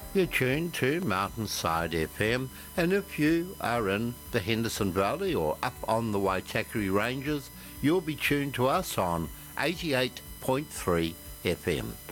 You're tuned to Mountainside FM, and if you are in the Henderson Valley or up on the Waitakere Ranges, you'll be tuned to us on 88.3 FM.